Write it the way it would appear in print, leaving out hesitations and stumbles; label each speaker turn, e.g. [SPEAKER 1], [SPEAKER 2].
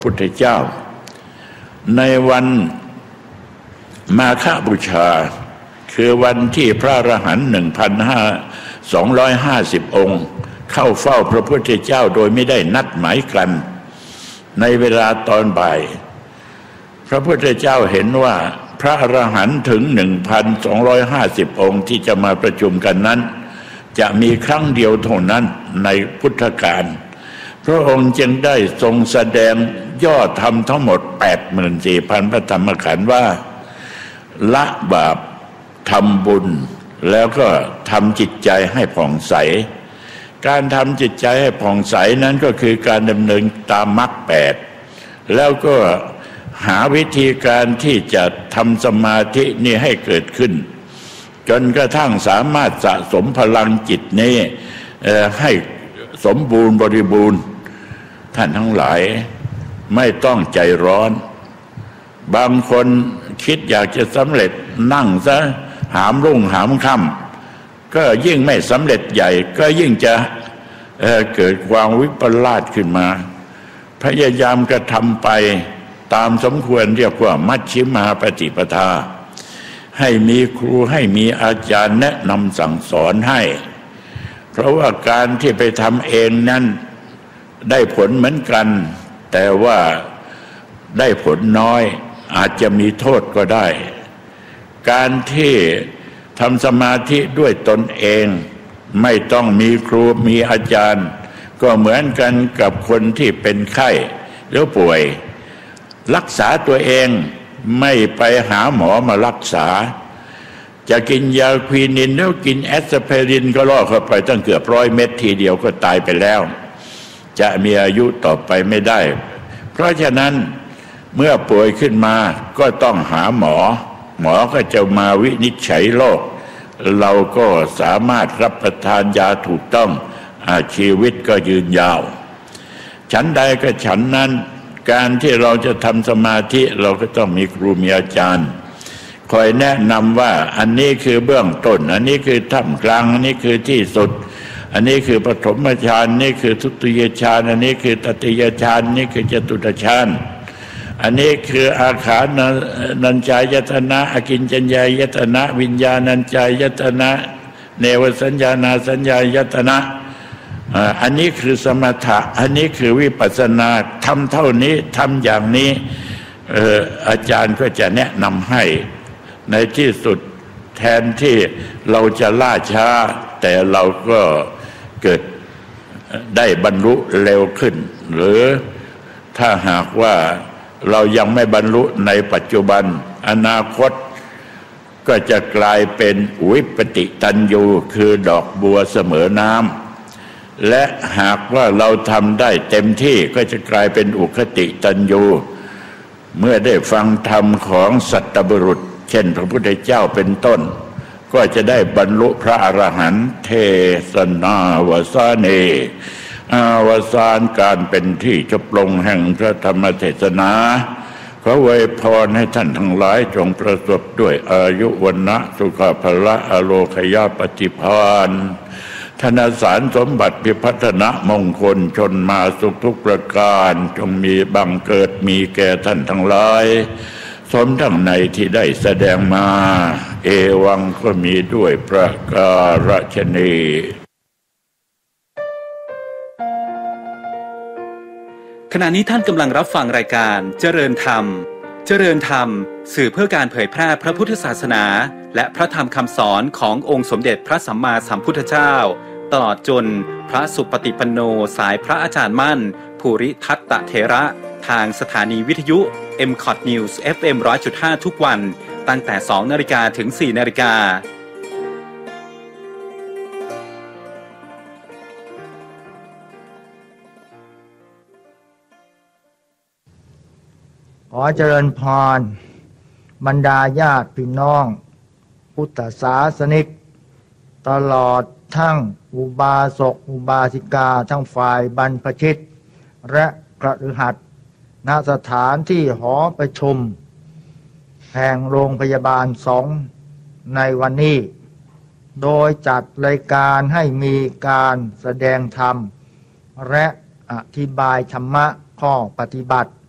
[SPEAKER 1] พุทธเจ้าในวันมาฆบูชาคือวันที่พระอรหันต์1,250 องค์เข้าเฝ้าพระพุทธเจ้าโดยไม่ได้นัดหมายกันในเวลาตอนบ่ายพระพุทธเจ้าเห็นว่าพระอรหันต์ถึง 1,250 องค์ที่จะมาประชุมกันนั้นจะมีครั้งเดียวเท่านั้นในพุทธกาลพระองค์จึงได้ทรงแสดงย่อธรรมทั้งหมด 84,000 พระธรรมขันธ์ว่าละบาปทำบุญแล้วก็ทำจิตใจให้ผ่องใสการทำจิตใจให้ผ่องใสนั้นก็คือการดำเนินตามมรรค8แล้วก็หาวิธีการที่จะทำสมาธินี้ให้เกิดขึ้นจนกระทั่งสามารถสะสมพลังจิตนี้ให้สมบูรณ์บริบูรณ์ท่านทั้งหลายไม่ต้องใจร้อนบางคนคิดอยากจะสำเร็จนั่งซะหามรุ่งหามค่ำก็ยิ่งไม่สำเร็จใหญ่ก็ยิ่งจะเกิดความวิปลาสขึ้นมาพยายามกระทำไปตามสมควรเรียกว่ามัชฌิมาปฏิปทาให้มีครูให้มีอาจารย์แนะนำสั่งสอนให้เพราะว่าการที่ไปทำเองนั้นได้ผลเหมือนกันแต่ว่าได้ผลน้อยอาจจะมีโทษก็ได้การที่ทำสมาธิด้วยตนเองไม่ต้องมีครูมีอาจารย์ก็เหมือนกันกับคนที่เป็นไข้หรือป่วยรักษาตัวเองไม่ไปหาหมอมารักษาจะกินยาควินินแล้วกินแอสไพรินก็ล่อเข้าไปตั้งเกือบ100 เม็ดทีเดียวก็ตายไปแล้วจะมีอายุต่อไปไม่ได้เพราะฉะนั้นเมื่อป่วยขึ้นมาก็ต้องหาหมอหมอก็จะมาวินิจฉัยโรคเราก็สามารถรับประทานยาถูกต้องชีวิตก็ยืนยาวฉันใดก็ฉันนั้นการที่เราจะทำสมาธิเราก็ต้องมีครูมีอาจารย์คอยแนะนำว่าอันนี้คือเบื้องต้นอันนี้คือท่ามกลางอันนี้คือที่สุดอันนี้คือปฐมฌานนี่คือทุติยฌานอันนี้คือตติยฌานนี่คือจตุตฌานอันนี้คืออาขานัญจายตนะอกิญจัญญายตนะวิญญาณัญจายตนะเนวสัญญานาสัญญายตนะอันนี้คือสมถะอันนี้คือวิปัสสนาทำเท่านี้ทำอย่างนี้อาจารย์ก็จะแนะนำให้ในที่สุดแทนที่เราจะล่าช้าแต่เราก็เกิดได้บรรลุเร็วขึ้นหรือถ้าหากว่าเรายังไม่บรรลุในปัจจุบันอนาคตก็จะกลายเป็นวิปติตันยูคือดอกบัวเสมอน้ำและหากว่าเราทำได้เต็มที่ก็จะกลายเป็นอุคติตันยูเมื่อได้ฟังธรรมของสัตบุรุษเช่นพระพุทธเจ้าเป็นต้นก็จะได้บรรลุพระอรหันต์เทศนาวสาเนอวสานการเป็นที่จบลงแห่งพระธรรมเทศนาขออวยพรให้ท่านทั้งหลายจงประสบด้วยอายุวันนะสุขภละอโลคยปฏิภาณธนสารสมบัติพิพัฒนมงคลชนมาสุขทุกประการจงมีบังเกิดมีแก่ท่านทั้งหลายสมทั้งในที่ได้แสดงมาเอวังก็มีด้วยประการฉนี้
[SPEAKER 2] ขณะนี้ท่านกำลังรับฟังรายการเจริญธรรมเจริญธรรมสื่อเพื่อการเผยแพร่พระพุทธศาสนาและพระธรรมคำสอนขององค์สมเด็จพระสัมมาสัมพุทธเจ้าตลอดจนพระสุปฏิปันโนสายพระอาจารย์มั่นภูริทัตตเถระทางสถานีวิทยุ MCOT News FM 100.5 ทุกวันตั้งแต่ 2 นาฬิกาถึง 4 นาฬิกา
[SPEAKER 3] ขอเจริญพรบรรดาญาติพี่น้องพุทธศาสนิกตลอดทั้งอุบาสกอุบาสิกาทั้งฝ่ายบรรพชิตและคฤหัสถ์ณสถานที่หอประชุมแห่งโรงพยาบาล2ในวันนี้โดยจัดรายการให้มีการแสดงธรรมและอธิบายธรรมะข้อปฏิบัติ